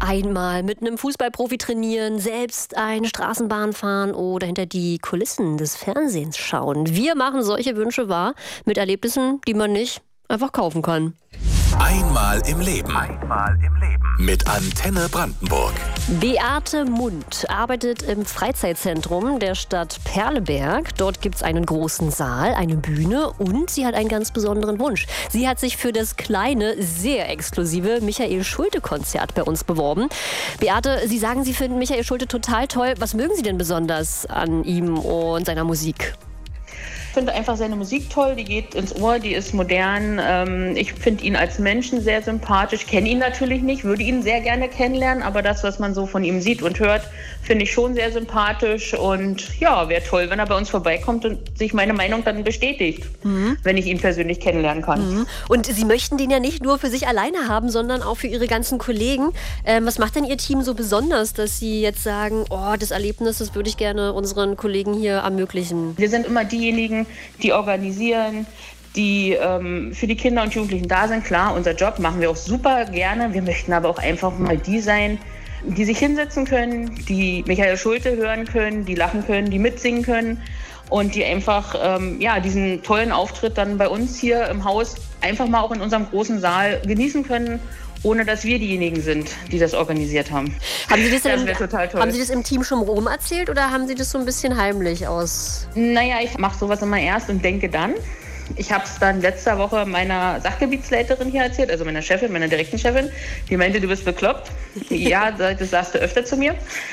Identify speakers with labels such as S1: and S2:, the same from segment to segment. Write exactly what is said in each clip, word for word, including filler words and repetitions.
S1: Einmal mit einem Fußballprofi trainieren, selbst eine Straßenbahn fahren oder hinter die Kulissen des Fernsehens schauen. Wir machen solche Wünsche wahr mit Erlebnissen, die man nicht einfach kaufen kann.
S2: Einmal im Leben. Einmal im Leben. Mit Antenne Brandenburg.
S1: Beate Mund arbeitet im Freizeitzentrum der Stadt Perleberg. Dort gibt es einen großen Saal, eine Bühne und sie hat einen ganz besonderen Wunsch. Sie hat sich für das kleine, sehr exklusive Michael Schulte-Konzert bei uns beworben. Beate, Sie sagen, Sie finden Michael Schulte total toll. Was mögen Sie denn besonders an ihm und seiner Musik?
S3: Ich finde einfach seine Musik toll, die geht ins Ohr, die ist modern. Ähm, ich finde ihn als Menschen sehr sympathisch, kenne ihn natürlich nicht, würde ihn sehr gerne kennenlernen, aber das, was man so von ihm sieht und hört, finde ich schon sehr sympathisch und ja, wäre toll, wenn er bei uns vorbeikommt und sich meine Meinung dann bestätigt, mhm. wenn ich ihn persönlich kennenlernen kann.
S1: Mhm. Und Sie möchten den ja nicht nur für sich alleine haben, sondern auch für Ihre ganzen Kollegen. Ähm, was macht denn Ihr Team so besonders, dass Sie jetzt sagen, oh, das Erlebnis, das würde ich gerne unseren Kollegen hier ermöglichen?
S3: Wir sind immer diejenigen, die organisieren, die ähm, für die Kinder und Jugendlichen da sind. Klar, unser Job machen wir auch super gerne. Wir möchten aber auch einfach mal die sein, die sich hinsetzen können, die Michael Schulte hören können, die lachen können, die mitsingen können und die einfach ähm, ja, diesen tollen Auftritt dann bei uns hier im Haus einfach mal auch in unserem großen Saal genießen können, ohne dass wir diejenigen sind, die das organisiert haben.
S1: Haben Sie das,
S3: das
S1: im,
S3: total toll.
S1: Haben Sie das im Team schon rum erzählt oder haben Sie das so ein bisschen heimlich aus?
S3: Naja, ich mache sowas immer erst und denke dann. Ich habe es dann letzter Woche meiner Sachgebietsleiterin hier erzählt, also meiner Chefin, meiner direkten Chefin. Die meinte, du bist bekloppt. Ja, das sagst du öfter zu mir.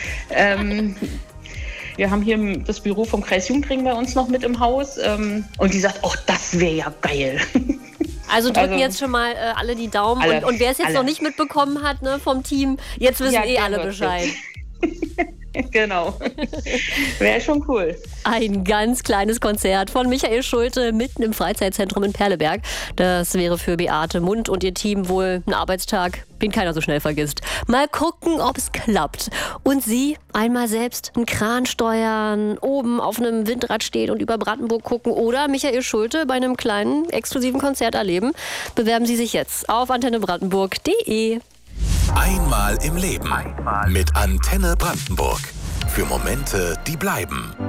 S3: Ähm, Wir haben hier das Büro vom Kreis Jugendring bei uns noch mit im Haus. Ähm, und die sagt, oh, das wäre ja geil.
S1: Also drücken also, jetzt schon mal äh, alle die Daumen. Alle, und, und wer es jetzt alle. noch nicht mitbekommen hat, ne, vom Team, jetzt wissen ja, eh alle Bescheid.
S3: Genau. Wäre schon cool.
S1: Ein ganz kleines Konzert von Michael Schulte mitten im Freizeitzentrum in Perleberg. Das wäre für Beate Mund und ihr Team wohl ein Arbeitstag, den keiner so schnell vergisst. Mal gucken, ob es klappt. Und Sie einmal selbst einen Kran steuern, oben auf einem Windrad stehen und über Brandenburg gucken oder Michael Schulte bei einem kleinen, exklusiven Konzert erleben. Bewerben Sie sich jetzt auf antenne brandenburg punkt de.
S2: Einmal im Leben mit Antenne Brandenburg. Für Momente, die bleiben.